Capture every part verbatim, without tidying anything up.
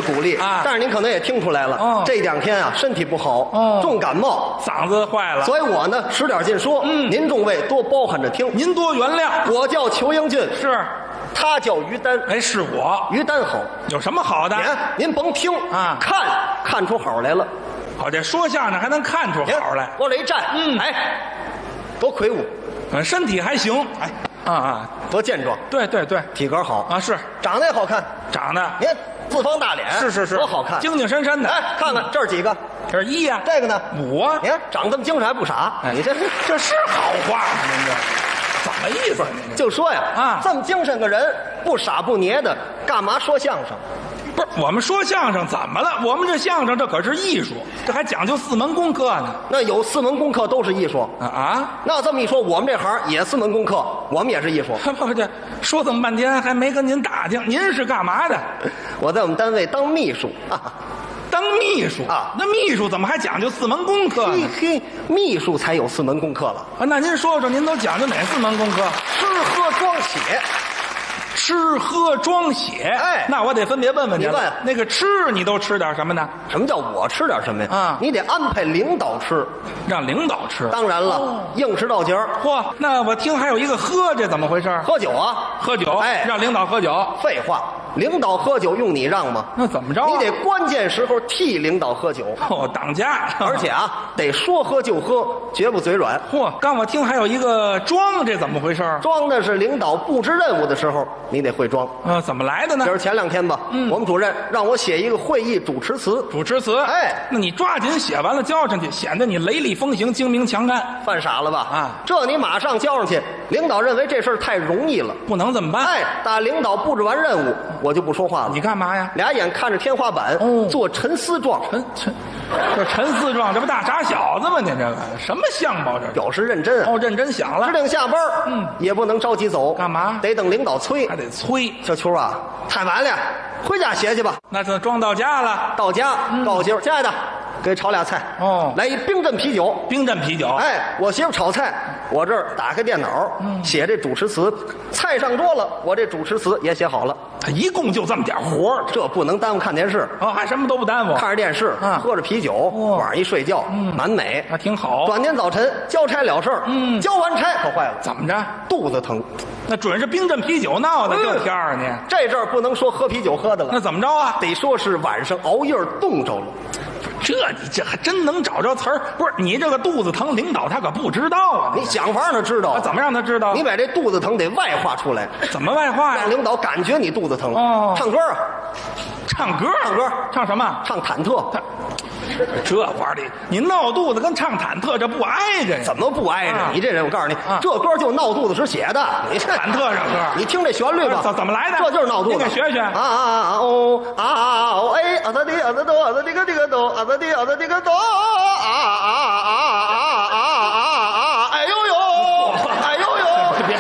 的鼓励啊但是您可能也听出来了， 哦这两天啊身体不好， 哦重感冒， 嗓子坏了， 所以我呢使点劲说， 嗯您众位多包涵着听。 您多原谅。 我叫裘英俊， 是， 他叫于丹， 哎，是我， 于丹好。 有什么好的？ 您您甭听啊看看出好来了。 好，这说相声还能看出好来， 往这一站， 嗯哎，多魁梧， 嗯，身体还行，哎，啊啊， 多健壮， 对对对， 体格好啊，是长得也好看。 长得您四方大脸， 是是是， 多好看， 精精神神的。 哎，看看这儿几个， 这是一呀， 这个呢， 五啊， 你看长这么精神还不傻， 哎你这这是好话吗？您这怎么意思？您这就说呀， 啊这么精神个人，不傻不捏的，干嘛说相声？ 不是我们说相声怎么了？我们这相声这可是艺术，这还讲究四门功课呢。 那有四门功课都是艺术。 啊啊！ 那这么一说，我们这行也四门功课，我们也是艺术。 不不，这说这么半天还没跟您打听，您是干嘛的？ 我在我们单位当秘书，哈哈当秘书啊那秘书怎么还讲究四门功课嘿呢？ 嘿，秘书才有四门功课了： 啊，那您说说，您都讲究哪四门功课？ 吃喝装写。 吃喝装写。 哎那我得分别问问您了。 你问那个吃，你都吃点什么呢？ 什么叫我吃点什么呀？ 啊你得安排领导吃。 让领导吃。 当然了， 哦硬吃到节儿， 嚯，那我听还有一个喝，这怎么回事？ 喝酒啊。 喝酒， 哎让领导喝酒。 废话，领导喝酒用你让吗？ 那怎么着啊？ 你得关键时候替领导喝酒， 哦，当家， 而且啊，得说喝就喝，绝不嘴软。 嚯，刚我听还有一个装，这怎么回事？ 装的是领导布置任务的时候，你得会装。 呃，怎么来的呢这？是前两天吧， 嗯我们主任让我写一个会议主持词， 主持词。 哎那你抓紧写完了交上去，显得你雷厉风行、精明强干。 犯傻了吧？ 啊这你马上交上去，领导认为这事儿太容易了。 不能怎么办？ 哎，打领导布置完任务，我就不说话了你，干嘛呀？ 俩眼看着天花板， 哦做沉思状， 陈陈，这陈四壮，这不大傻小子吗？你这个什么相貌这是？ 表示认真啊。 哦，认真想了指，定下班儿嗯也不能着急走， 干嘛得等领导催还。得催。 小秋啊，太晚了，回家歇去吧。 那就装到家了。 到家，告诉媳妇儿，亲爱的，给炒俩菜， 哦来一冰镇啤酒。 冰镇啤酒。 哎，我媳妇炒菜，我这儿打开电脑， 嗯写这主持词，菜上桌了，我这主持词也写好了。 他一共就这么点活儿， 这不能耽误看电视， 哦，还什么都不耽误， 看着电视， 啊喝着啤酒， 哦晚上一睡觉，蛮美。 那挺好。 转天早晨交差了事儿， 嗯交完差可坏了， 怎么着？ 肚子疼。 那准是冰镇啤酒闹的， 嗯这天儿呢？ 这阵儿不能说喝啤酒喝的了， 那怎么着啊？ 得说是晚上熬夜冻着了。 这你这还真能找着词儿？不是你这个肚子疼，领导他可不知道啊。 你想法让他知道， 啊怎么让他知道？ 你把这肚子疼得外化出来， 怎么外化呀让？领导感觉你肚子疼。 哦唱歌啊， 唱歌， 唱歌唱什么？ 唱忐忑， 这玩意儿的，你闹肚子跟唱忐忑这不挨着呀？ 怎么不挨着？ 啊你这人，我告诉你， 啊这歌就闹肚子时写的。你这忐忑这歌你听这旋律吧， 怎怎么来的这就是闹肚子。 您给学学啊啊啊哦啊啊哦哎啊哒滴啊哒哆啊哒滴个滴个哆啊哒滴啊哒滴个哆啊啊啊啊啊啊啊！哎呦呦，哎呦呦！ 别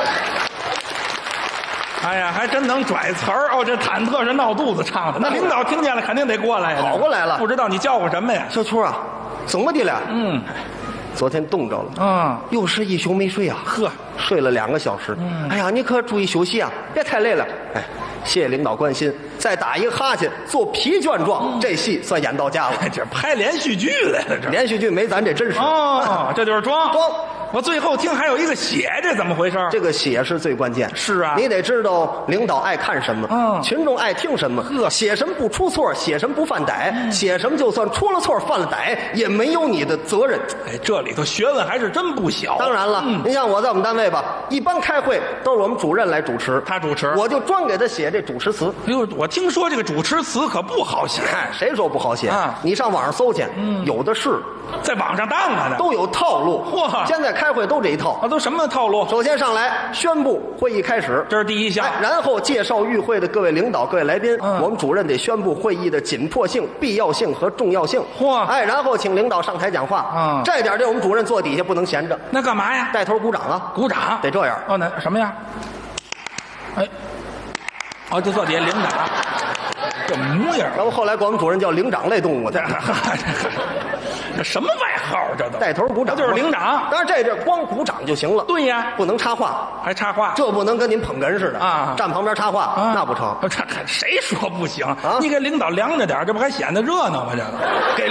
哎呀，还真能拽词儿哦！这忐忑是闹肚子唱的，那领导听见了肯定得过来呀， 跑过来了不知道你叫唤什么呀？ 小秋啊，怎么的了？ 嗯昨天冻着了， 嗯， 又是一宿没睡啊。 呵， 睡了两个小时。 嗯哎呀，你可注意休息啊，别太累了。哎，谢谢领导关心。再打一个哈欠，做疲倦状，这戏算演到家了。 哎，这拍连续剧来了，这连续剧没咱这真实。 哦，这就是装装。 我最后听还有一个写，这怎么回事？ 这个写是最关键。 是啊你得知道领导爱看什么， 嗯群众爱听什么。 呵写什么不出错，写什么不犯歹，写什么就算出了错犯了歹，也没有你的责任。 哎，这里头学问还是真不小。 当然了， 嗯您像我在我们单位吧，一般开会都是我们主任来主持， 他主持我就专给他写这主持词。 哎呦，我听说这个主持词可不好写， 哎，谁说不好写啊你上网上搜去，有的是， 在网上当啊的， 都有套路。 嚯现在开会都这一套。 啊，都什么套路？ 首先上来宣布会议开始， 这是第一项哎，然后介绍与会的各位领导、各位来宾。 嗯我们主任得宣布会议的紧迫性、必要性和重要性。 嚯哎，然后请领导上台讲话。 嗯这点儿这我们主任坐底下不能闲着， 那干嘛呀？ 带头鼓掌啊， 鼓掌得这样。 哦，那什么呀？哎，哦，就坐底下领掌， 这模样。 要不后来管我们主任叫灵长类动物的， 这什么外号？这都带头鼓掌， 就是领长。 当然这这光鼓掌就行了。 对呀， 不能插话， 还插话， 这不能跟您捧哏似的啊！ 站旁边插话， 啊、 那不成。 这谁说不行？ 啊、 你给领导凉着点，这不还显得热闹吗？这个给。